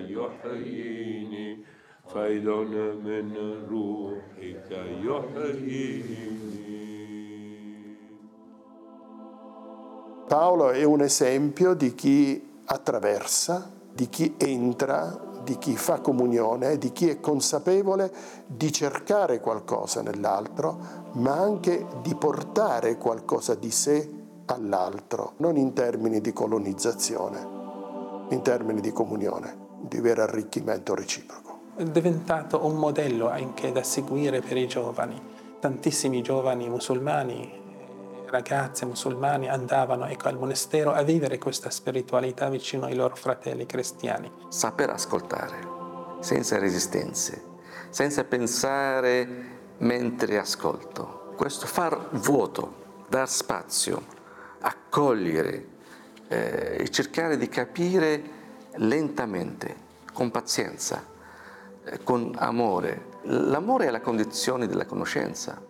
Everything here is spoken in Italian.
يحييني فيض من روحك يحييني. Paolo è un esempio di chi attraversa, di chi entra, di chi fa comunione, di chi è consapevole di cercare qualcosa nell'altro, ma anche di portare qualcosa di sé all'altro, non in termini di colonizzazione, in termini di comunione, di vero arricchimento reciproco. È diventato un modello anche da seguire per i giovani. Tantissimi giovani musulmani, ragazzi musulmani andavano al monastero a vivere questa spiritualità vicino ai loro fratelli cristiani. Saper ascoltare, senza resistenze, senza pensare mentre ascolto. Questo far vuoto, dar spazio, accogliere, cercare di capire lentamente, con pazienza, con amore. L'amore è la condizione della conoscenza.